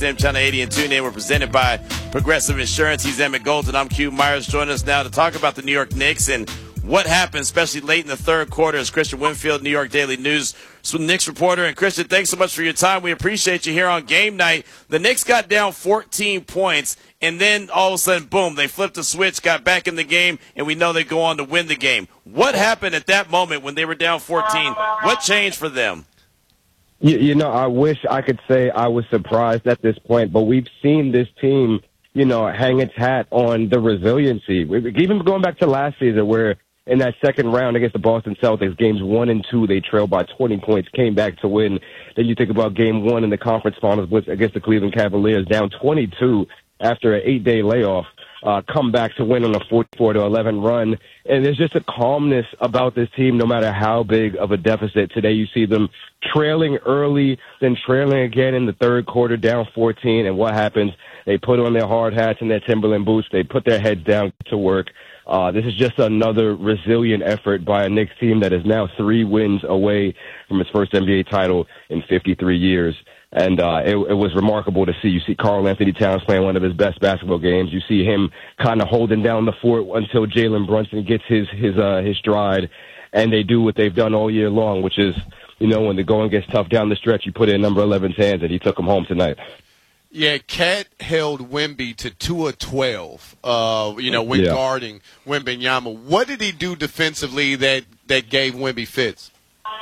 XM Channel 80 and TuneIn. We're presented by Progressive Insurance. He's Emmett Golden. I'm Q Myers. Joining us now to talk about the New York Knicks and what happened, especially late in the third quarter, is Christian Winfield, New York Daily News Knicks reporter. And Christian, thanks so much for your time. We appreciate you here on game night. The Knicks got down 14 points, and then all of a sudden, boom, they flipped the switch, got back in the game, and we know they go on to win the game. What happened at that moment when they were down 14? What changed for them? You know, I wish I could say I was surprised at this point, but we've seen this team, hang its hat on the resiliency. Even going back to last season where in that second round against the Boston Celtics, games 1 and 2, they trailed by 20 points, came back to win. Then you think about game 1 in the conference finals against the Cleveland Cavaliers, down 22 after an 8-day layoff. Come back to win on a 44-11 run. And there's just a calmness about this team no matter how big of a deficit. Today you see them trailing early, then trailing again in the third quarter, down 14. And what happens? They put on their hard hats and their Timberland boots. They put their heads down to work. This is just another resilient effort by a Knicks team that is now 3 wins away from its first NBA title in 53 years. And it was remarkable to see. You see Karl-Anthony Towns playing one of his best basketball games. You see him kind of holding down the fort until Jalen Brunson gets his stride. And they do what they've done all year long, which is, when the going gets tough down the stretch, you put it in number 11's hands, and he took him home tonight. Yeah, Cat held Wemby to 2 of 12, when guarding Wembanyama. What did he do defensively that gave Wemby fits?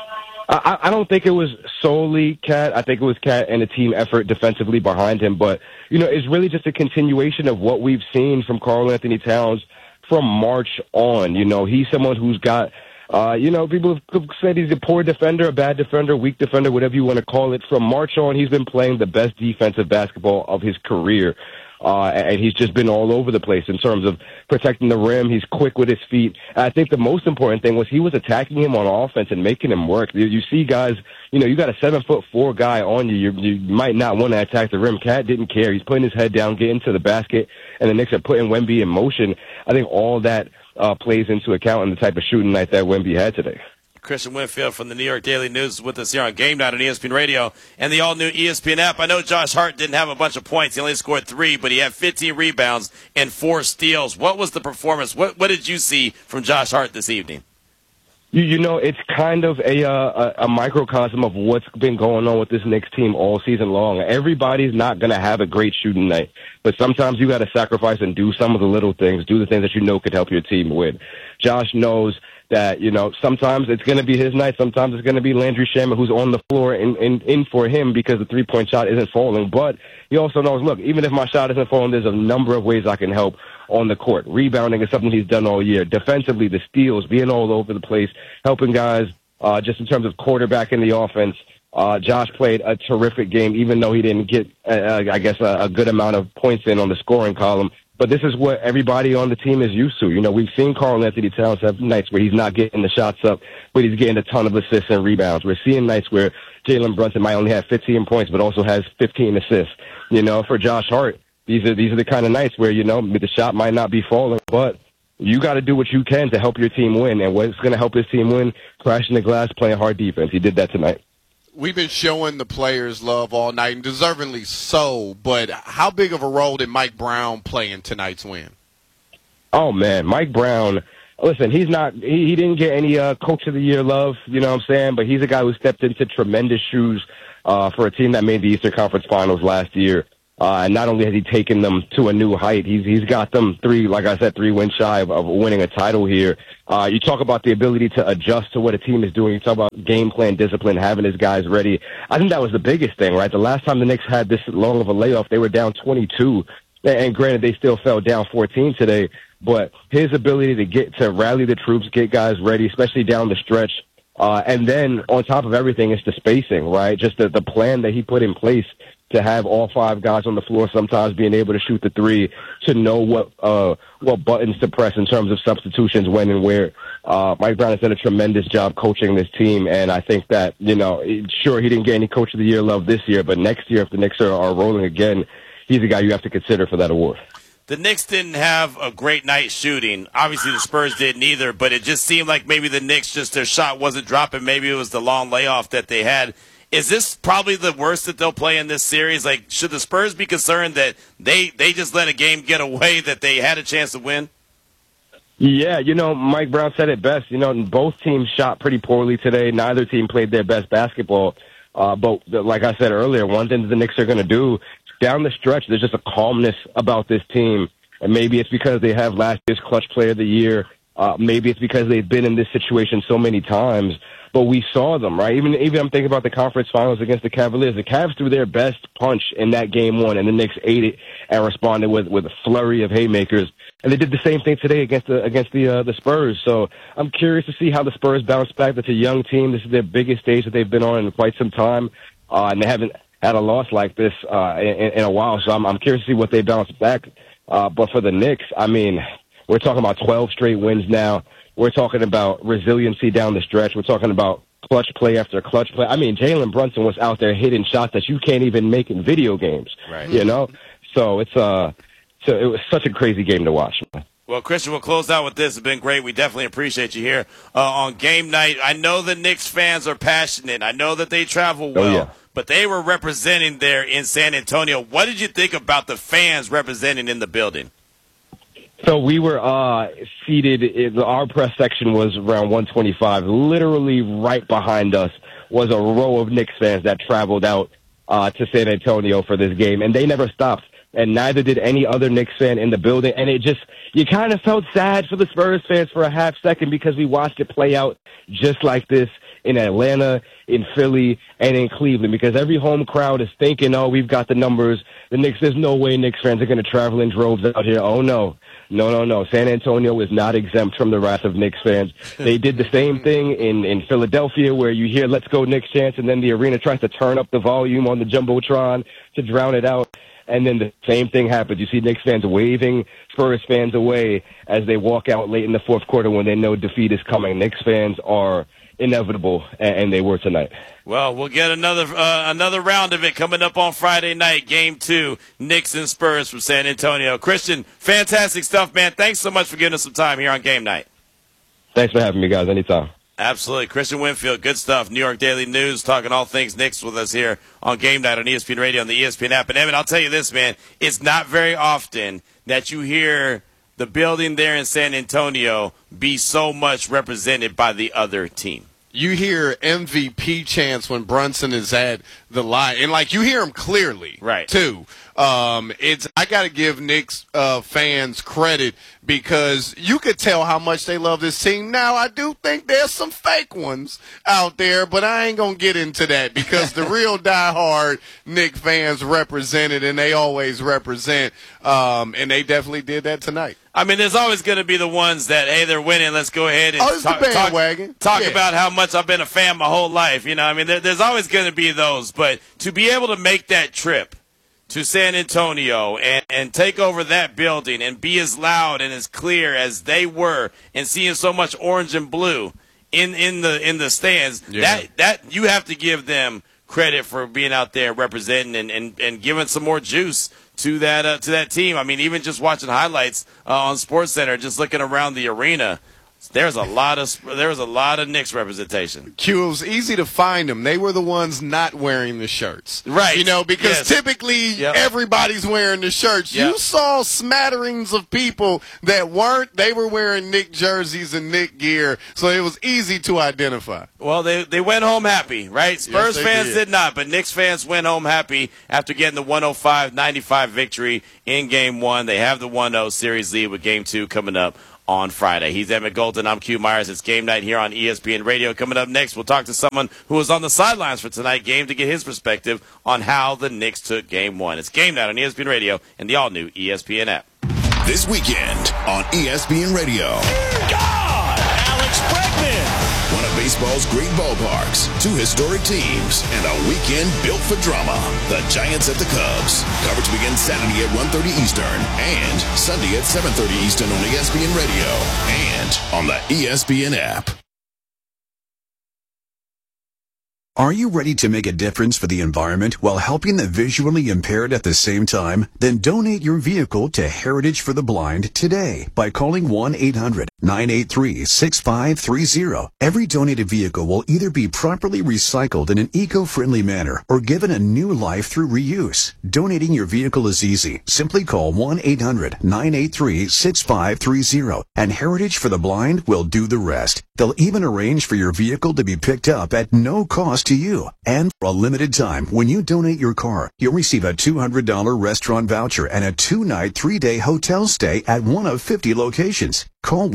I don't think it was solely Cat. I think it was Cat and a team effort defensively behind him. But, it's really just a continuation of what we've seen from Karl-Anthony Towns from March on. He's someone who's got, people have said he's a poor defender, a bad defender, weak defender, whatever you want to call it. From March on, he's been playing the best defensive basketball of his career. And he's just been all over the place in terms of protecting the rim. He's quick with his feet. I think the most important thing was he was attacking him on offense and making him work. You see guys, you got a 7'4" guy on you. You might not want to attack the rim. Cat didn't care. He's putting his head down, getting to the basket, and the Knicks are putting Wemby in motion. I think all that plays into account in the type of shooting night that Wemby had today. Christian Winfield from the New York Daily News is with us here on Game Night on ESPN Radio and the all-new ESPN app. I know Josh Hart didn't have a bunch of points. He only scored 3, but he had 15 rebounds and 4 steals. What was the performance? What did you see from Josh Hart this evening? It's kind of a microcosm of what's been going on with this Knicks team all season long. Everybody's not going to have a great shooting night, but sometimes you got to sacrifice and do some of the little things, do the things that could help your team win. Josh knows that, sometimes it's going to be his night. Sometimes it's going to be Landry Shamet who's on the floor in for him because the three-point shot isn't falling. But he also knows, look, even if my shot isn't falling, there's a number of ways I can help on the court. Rebounding is something he's done all year. Defensively, the steals, being all over the place, helping guys just in terms of quarterback in the offense. Josh played a terrific game, even though he didn't get, a good amount of points in on the scoring column. But this is what everybody on the team is used to. We've seen Karl-Anthony Towns have nights where he's not getting the shots up, but he's getting a ton of assists and rebounds. We're seeing nights where Jalen Brunson might only have 15 points, but also has 15 assists. For Josh Hart, these are the kind of nights where, the shot might not be falling, but you got to do what you can to help your team win. And what's going to help his team win? Crashing the glass, playing hard defense. He did that tonight. We've been showing the players love all night, and deservingly so, but how big of a role did Mike Brown play in tonight's win? Oh, man, Mike Brown, listen, he didn't get any Coach of the Year love, you know what I'm saying, but he's a guy who stepped into tremendous shoes for a team that made the Eastern Conference Finals last year. And not only has he taken them to a new height, he's got them 3 wins shy of winning a title here. You talk about the ability to adjust to what a team is doing. You talk about game plan, discipline, having his guys ready. I think that was the biggest thing, right? The last time the Knicks had this long of a layoff, they were down 22. And granted, they still fell down 14 today. But his ability to rally the troops, get guys ready, especially down the stretch. And then on top of everything, it's the spacing, right? Just the plan that he put in place to have all 5 guys on the floor, sometimes being able to shoot the 3, to know what buttons to press in terms of substitutions, when and where. Mike Brown has done a tremendous job coaching this team, and I think that, sure, he didn't get any Coach of the Year love this year, but next year, if the Knicks are rolling again, he's a guy you have to consider for that award. The Knicks didn't have a great night shooting. Obviously, the Spurs didn't either, but it just seemed like maybe the Knicks, their shot wasn't dropping. Maybe it was the long layoff that they had. Is this probably the worst that they'll play in this series? Like, should the Spurs be concerned that they just let a game get away that they had a chance to win? Yeah, Mike Brown said it best. Both teams shot pretty poorly today. Neither team played their best basketball. But like I said earlier, one thing the Knicks are going to do, down the stretch, there's just a calmness about this team. And maybe it's because they have last year's clutch player of the year. Maybe it's because they've been in this situation so many times. But we saw them, right? Even I'm thinking about the conference finals against the Cavaliers. The Cavs threw their best punch in that game one, and the Knicks ate it and responded with a flurry of haymakers. And they did the same thing today against the Spurs. So I'm curious to see how the Spurs bounce back. That's a young team. This is their biggest stage that they've been on in quite some time, and they haven't had a loss like this in a while. So I'm curious to see what they bounce back. But for the Knicks, I mean, we're talking about 12 straight wins now. We're talking about resiliency down the stretch. We're talking about clutch play after clutch play. I mean, Jalen Brunson was out there hitting shots that you can't even make in video games. Right. So it was such a crazy game to watch. Well, Christian, we'll close out with this. It's been great. We definitely appreciate you here on game night. I know the Knicks fans are passionate. I know that they travel well. Oh, yeah. But they were representing there in San Antonio. What did you think about the fans representing in the building? So we were seated. Our press section was around 125. Literally right behind us was a row of Knicks fans that traveled out to San Antonio for this game, and they never stopped. And neither did any other Knicks fan in the building. And you kind of felt sad for the Spurs fans for a half second because we watched it play out just like this in Atlanta, in Philly, and in Cleveland, because every home crowd is thinking, oh, we've got the numbers. The Knicks, there's no way Knicks fans are going to travel in droves out here. Oh, no. No. San Antonio is not exempt from the wrath of Knicks fans. They did the same thing in Philadelphia, where you hear "Let's go Knicks" chants, and then the arena tries to turn up the volume on the Jumbotron to drown it out. And then the same thing happens. You see Knicks fans waving Spurs fans away as they walk out late in the fourth quarter when they know defeat is coming. Knicks fans are inevitable, and they were tonight. Well, we'll get another round of it coming up on Friday night, Game 2, Knicks and Spurs from San Antonio. Christian, fantastic stuff, man. Thanks so much for giving us some time here on Game Night. Thanks for having me, guys. Anytime. Absolutely. Christian Winfield, good stuff. New York Daily News, talking all things Knicks with us here on Game Night on ESPN Radio, on the ESPN app. And, Evan, I'll tell you this, man. It's not very often that you hear the building there in San Antonio be so much represented by the other team. You hear MVP chants when Brunson is at the line, and you hear him clearly, right? Too. I got to give Knicks fans credit because you could tell how much they love this team. Now, I do think there's some fake ones out there, but I ain't gonna get into that because the real diehard Knicks fans represented, and they always represent, and they definitely did that tonight. I mean, there's always going to be the ones that, hey, they're winning. Let's go ahead and talk about how much I've been a fan my whole life. I mean, there's always going to be those. But to be able to make that trip to San Antonio and take over that building and be as loud and as clear as they were, and seeing so much orange and blue in the stands, that you have to give them credit for being out there representing and giving some more juice to that team. I mean, even just watching highlights on SportsCenter, just looking around the arena, there was a lot of Knicks representation. Q, it was easy to find them. They were the ones not wearing the shirts, right? Because typically everybody's wearing the shirts. Yep. You saw smatterings of people that weren't. They were wearing Knicks jerseys and Knicks gear, so it was easy to identify. Well, they went home happy, right? Spurs fans did not, but Knicks fans went home happy after getting the 105-95 victory in Game 1. They have the 1-0 series lead with Game 2 coming up on Friday. He's Emmett Golden. I'm Q Myers. It's Game Night here on ESPN Radio. Coming up next, we'll talk to someone who was on the sidelines for tonight's game to get his perspective on how the Knicks took Game 1. It's Game Night on ESPN Radio and the all-new ESPN app. This weekend on ESPN Radio. Alex Bregman. One of baseball's great ballparks, two historic teams, and a weekend built for drama. The Giants at the Cubs. Coverage begins Saturday at 1:30 Eastern and Sunday at 7:30 Eastern on ESPN Radio and on the ESPN app. Are you ready to make a difference for the environment while helping the visually impaired at the same time? Then donate your vehicle to Heritage for the Blind today by calling 1-800 1-800-983-6530. Every donated vehicle will either be properly recycled in an eco-friendly manner or given a new life through reuse. Donating your vehicle is easy. Simply call 1-800-983-6530 and Heritage for the Blind will do the rest. They'll even arrange for your vehicle to be picked up at no cost to you. And for a limited time, when you donate your car, you'll receive a $200 restaurant voucher and a 2-night, 3-day hotel stay at one of 50 locations. Call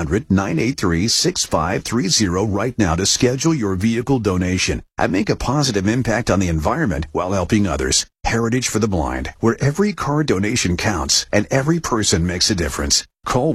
1-800-983-6530 right now to schedule your vehicle donation and make a positive impact on the environment while helping others. Heritage for the Blind, where every car donation counts and every person makes a difference. Call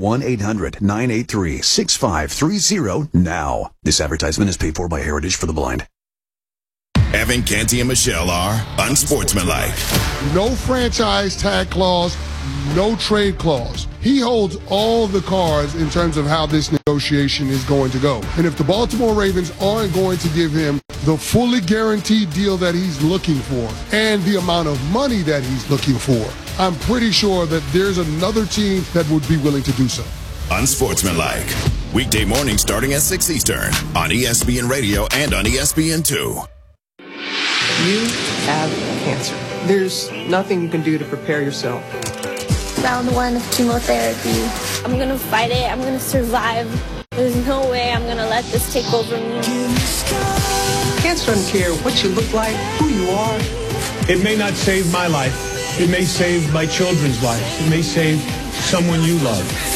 1-800-983-6530 now. This advertisement is paid for by Heritage for the Blind. Evan, Canty, and Michelle are unsportsmanlike. No franchise tag clause, no trade clause. He holds all the cards in terms of how this negotiation is going to go. And if the Baltimore Ravens aren't going to give him the fully guaranteed deal that he's looking for and the amount of money that he's looking for, I'm pretty sure that there's another team that would be willing to do so. Unsportsmanlike. Weekday morning starting at 6 Eastern on ESPN Radio and on ESPN2. You have cancer. There's nothing you can do to prepare yourself. Round 1 of chemotherapy. I'm gonna fight it. I'm gonna survive. There's no way I'm gonna let this take over me. Cancer doesn't care what you look like, who you are. It may not save my life. It may save my children's lives. It may save someone you love.